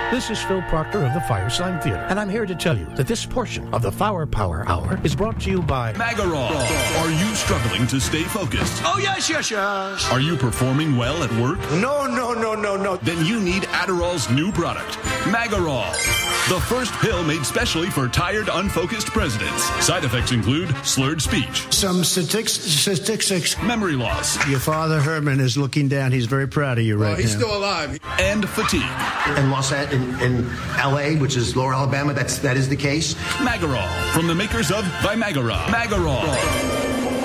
This is Phil Proctor of the Firesign Theater, and I'm here to tell you that this portion of the Flower Power Hour is brought to you by Magarol. Are you struggling to stay focused? Oh, yes, yes, yes. Are you performing well at work? No. Then you need Adderall's new product, Magarol. The first pill made specially for tired, unfocused presidents. Side effects include slurred speech, some statistics, memory loss. Your father, Herman, is looking down. He's very proud of you right now. He's still alive. And fatigue. In L.A., which is Lower Alabama, that is the case. Magarol, from the makers of Vimagra. Magarol.